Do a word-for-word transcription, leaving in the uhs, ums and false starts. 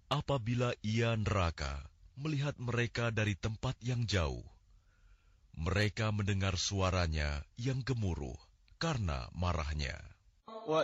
Apabila ia neraka melihat mereka dari tempat yang jauh, mereka mendengar suaranya yang gemuruh karena marahnya.